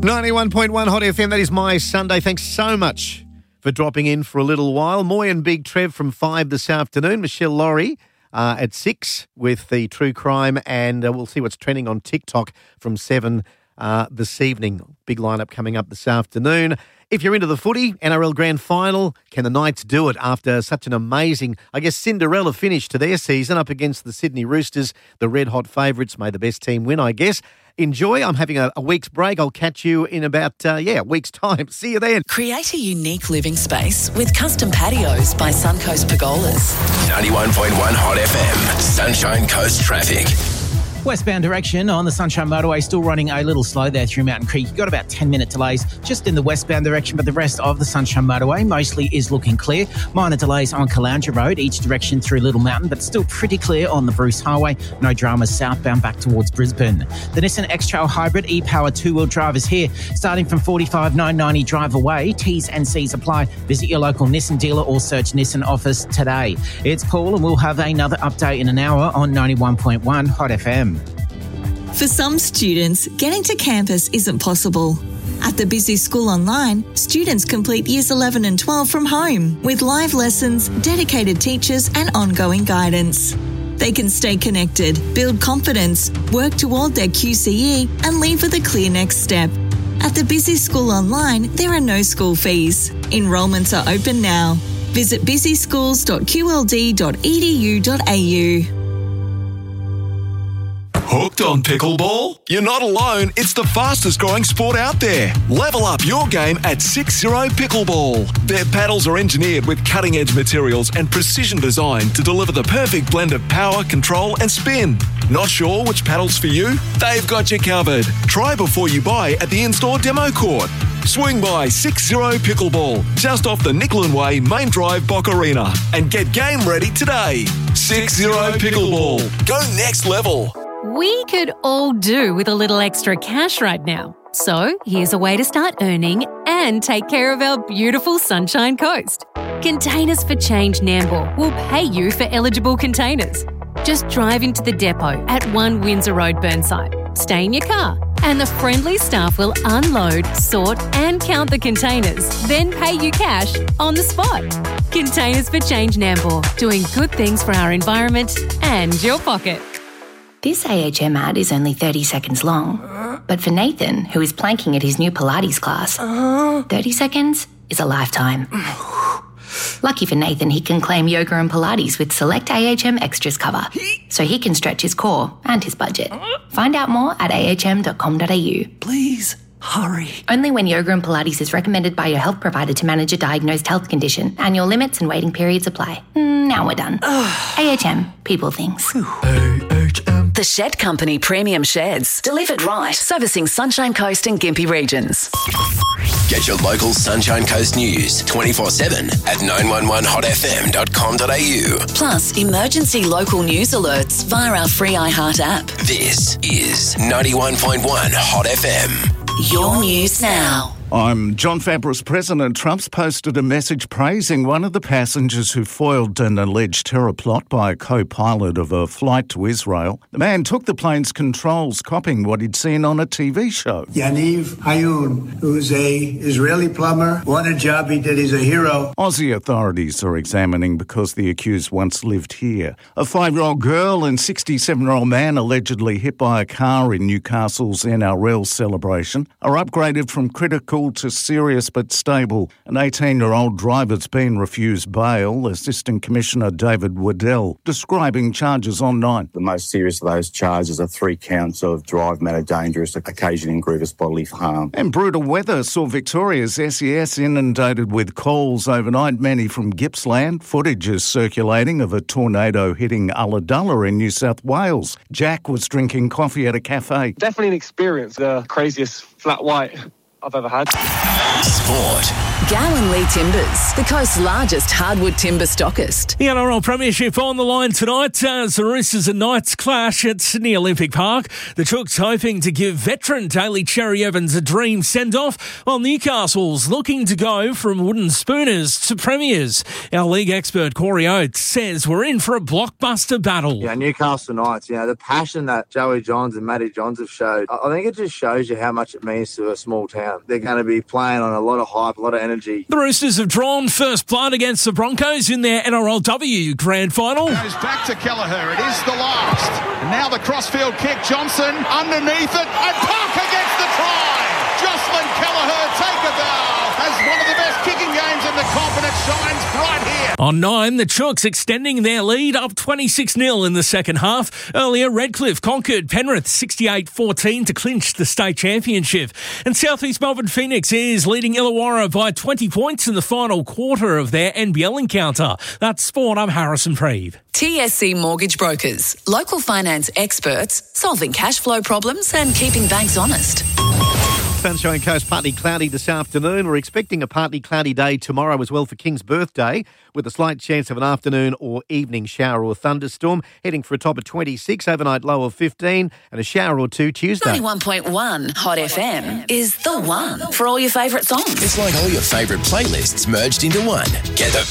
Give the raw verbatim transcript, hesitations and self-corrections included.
ninety-one point one Hot F M, that is my Sunday. Thanks so much for dropping in for a little while. Moy and Big Trev from five this afternoon. Michelle Laurie uh, at six with the true crime, and uh, we'll see what's trending on TikTok from seven uh, this evening. Big lineup coming up this afternoon. If you're into the footy, N R L Grand Final, can the Knights do it after such an amazing, I guess, Cinderella finish to their season up against the Sydney Roosters, the red-hot favourites? May the best team win, I guess. Enjoy. I'm having a, a week's break. I'll catch you in about, uh, yeah, a week's time. See you then. Create a unique living space with custom patios by Suncoast Pergolas. ninety-one point one Hot F M, Sunshine Coast traffic. Westbound direction on the Sunshine Motorway still running a little slow there through Mountain Creek. You've got about ten minute delays just in the westbound direction, but the rest of the Sunshine Motorway mostly is looking clear. Minor delays on Caloundra Road, each direction through Little Mountain, but still pretty clear on the Bruce Highway. No dramas southbound back towards Brisbane. The Nissan X-Trail Hybrid e-Power two-wheel drive is here, starting from forty-five nine ninety drive away. T's and C's apply. Visit your local Nissan dealer or search Nissan office today. It's Paul, and we'll have another update in an hour on ninety-one point one Hot F M. For some students, getting to campus isn't possible. At the Busy School Online, students complete years eleven and twelve from home with live lessons, dedicated teachers and ongoing guidance. They can stay connected, build confidence, work toward their Q C E and leave with a clear next step. At the Busy School Online, there are no school fees. Enrolments are open now. Visit busy schools dot q l d dot e d u dot a u. Hooked on pickleball? You're not alone. It's the fastest growing sport out there. Level up your game at six zero Pickleball. Their paddles are engineered with cutting-edge materials and precision design to deliver the perfect blend of power, control and spin. Not sure which paddle's for you? They've got you covered. Try before you buy at the in-store demo court. Swing by six zero Pickleball, just off the Nicklin Way Main Drive Bock Arena, and get game ready today. six zero Pickleball. Go next level. We could all do with a little extra cash right now. So here's a way to start earning and take care of our beautiful Sunshine Coast. Containers for Change Nambour will pay you for eligible containers. Just drive into the depot at one Windsor Road, Burnside. Stay in your car and the friendly staff will unload, sort and count the containers, then pay you cash on the spot. Containers for Change Nambour, doing good things for our environment and your pocket. This A H M ad is only thirty seconds long, but for Nathan, who is planking at his new Pilates class, thirty seconds is a lifetime. Lucky for Nathan, he can claim yoga and Pilates with select A H M extras cover, so he can stretch his core and his budget. Find out more at a h m dot com dot a u. Please, hurry. Only when yoga and Pilates is recommended by your health provider to manage a diagnosed health condition. Annual limits and waiting periods apply. Now we're done. A H M, people things. A H M. The Shed Company Premium Sheds. Delivered right. Servicing Sunshine Coast and Gympie regions. Get your local Sunshine Coast news twenty-four seven at nine one one hot f m dot com dot a u. Plus, emergency local news alerts via our free iHeart app. This is ninety-one point one Hot F M. Your news now. I'm John Fabris. President Trump's posted a message praising one of the passengers who foiled an alleged terror plot by a co-pilot of a flight to Israel. The man took the plane's controls, copying what he'd seen on a T V show. Yaniv Hayun, who's a Israeli plumber, what a job he did. He's a hero. Aussie authorities are examining because the accused once lived here. A five-year-old girl and sixty-seven-year-old man allegedly hit by a car in Newcastle's N R L celebration are upgraded from critical to serious but stable. An eighteen-year-old driver's been refused bail, Assistant Commissioner David Waddell describing charges online. The most serious of those charges are three counts of drive matter dangerous, occasioning grievous bodily harm. And brutal weather saw Victoria's S E S inundated with calls overnight, many from Gippsland. Footage is circulating of a tornado hitting Ulladulla in New South Wales. Jack was drinking coffee at a cafe. Definitely an experience, the craziest flat white I've ever had. Sport. Gowan Lee Timbers, the coast's largest hardwood timber stockist. The N R L Premiership on the line tonight as the Roosters and Knights clash at Sydney Olympic Park. The Chooks hoping to give veteran Daly Cherry Evans a dream send-off, while Newcastle's looking to go from wooden spooners to premiers. Our league expert Corey Oates says we're in for a blockbuster battle. Yeah, Newcastle Knights, you know, the passion that Joey Johns and Matty Johns have showed, I think it just shows you how much it means to a small town. They're going to be playing on a lot of hype, a lot of energy. The Roosters have drawn first blood against the Broncos in their N R L W Grand Final. Goes back to Kelleher. It is the last. And now the crossfield kick. Johnson underneath it. And Parker gets the try. Jocelyn Kelleher, take a bow. Has one of the best kicking games in the comp, and it shines bright here. On nine, the Chooks extending their lead up twenty-six nil in the second half. Earlier, Redcliffe conquered Penrith sixty-eight fourteen to clinch the state championship. And South East Melbourne Phoenix is leading Illawarra by twenty points in the final quarter of their N B L encounter. That's Sport. I'm Harrison Preeve. T S C Mortgage Brokers, local finance experts, solving cash flow problems and keeping banks honest. Sunshine Coast, partly cloudy this afternoon. We're expecting a partly cloudy day tomorrow as well for King's birthday, with a slight chance of an afternoon or evening shower or thunderstorm. Heading for a top of twenty-six, overnight low of fifteen, and a shower or two Tuesday. ninety-one point one Hot F M is the one for all your favourite songs. It's like all your favourite playlists merged into one. Get the